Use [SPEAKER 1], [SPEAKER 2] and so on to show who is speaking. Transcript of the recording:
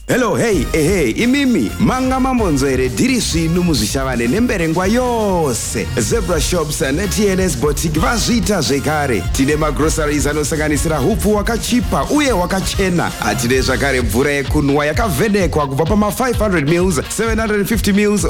[SPEAKER 1] Hello, hey, imimi, manga mambonzere dirisi numuzishavane nemberengwa yose. Zebra Shops and TNS Boutique vazvita zvekare. Tine magroceries anosanganisira hupfu wakachipa uye wakachena. Atine zvakare mvura yekunwa yakavhenekwa kubva pama 500 mils, 750 mils